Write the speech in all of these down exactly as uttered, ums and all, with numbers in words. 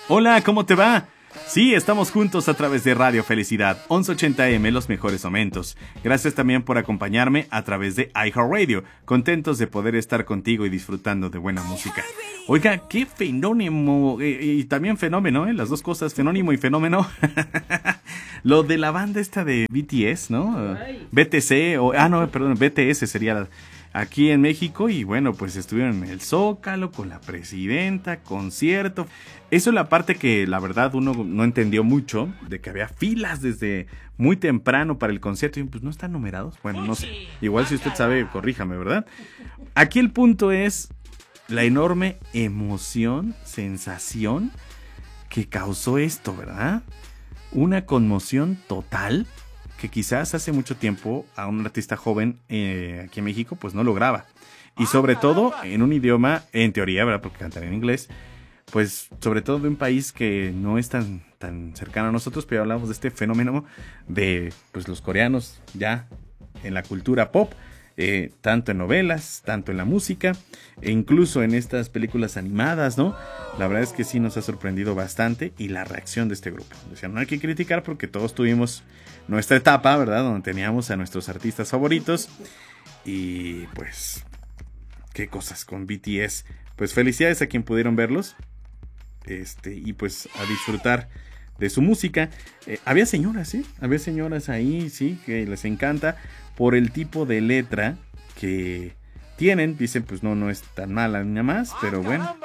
Hola, ¿cómo te va? Sí, estamos juntos a través de Radio Felicidad, once ochenta eme, los mejores momentos. Gracias también por acompañarme a través de iHeartRadio. Contentos de poder estar contigo y disfrutando de buena música. Oiga, qué fenómeno, eh, y también fenómeno, ¿eh? Las dos cosas, fenónimo y fenómeno. Lo de la banda esta de B T S, ¿no? B T C, o, ah, no, perdón, B T S sería la, aquí en México. Y bueno, pues estuvieron en el Zócalo con la presidenta, concierto. Eso es la parte que la verdad uno no entendió mucho, de que había filas desde muy temprano para el concierto. Y pues no están numerados. Bueno, no sé. Igual si usted sabe, corríjame, ¿verdad? Aquí el punto es la enorme emoción, sensación que causó esto, ¿verdad? Una conmoción total que quizás hace mucho tiempo a un artista joven eh, aquí en México pues no lograba. Y sobre todo en un idioma, en teoría, ¿verdad? Porque cantan en inglés. Pues sobre todo de un país que no es tan, tan cercano a nosotros, pero hablamos de este fenómeno de pues los coreanos ya en la cultura pop, eh, tanto en novelas, tanto en la música, e incluso en estas películas animadas, ¿no? La verdad es que sí nos ha sorprendido bastante y la reacción de este grupo. O sea, no hay que criticar porque todos tuvimos nuestra etapa, ¿verdad? Donde teníamos a nuestros artistas favoritos y pues qué cosas con B T S. Pues felicidades a quien pudieron verlos. Este, y pues a disfrutar de su música. Eh, había señoras, ¿sí? Había señoras ahí, sí, que les encanta por el tipo de letra que tienen. Dicen, pues no, no es tan mala ni nada más, pero bueno.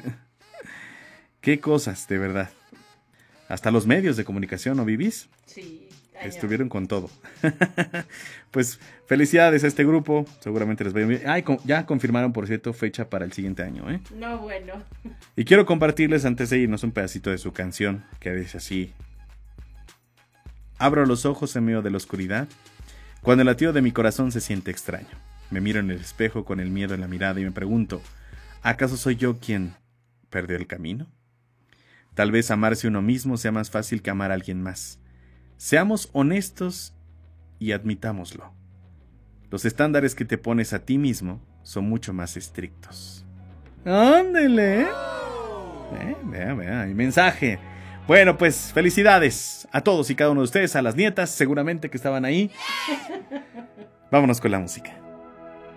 Qué cosas, de verdad. Hasta los medios de comunicación, ¿no, Vivis? Sí. Estuvieron con todo. Pues felicidades a este grupo. Seguramente les va a ir bien. Ay, ya confirmaron, por cierto, fecha para el siguiente año, ¿eh? No, bueno. Y quiero compartirles antes de irnos un pedacito de su canción que dice así: abro los ojos en medio de la oscuridad, cuando el latido de mi corazón se siente extraño. Me miro en el espejo con el miedo en la mirada y me pregunto, ¿acaso soy yo quien perdió el camino? Tal vez amarse uno mismo sea más fácil que amar a alguien más. Seamos honestos y admitámoslo. Los estándares que te pones a ti mismo son mucho más estrictos. ¡Ándele! Eh, vea, vea, hay mensaje. Bueno, pues felicidades a todos y cada uno de ustedes, a las nietas seguramente que estaban ahí. Vámonos con la música.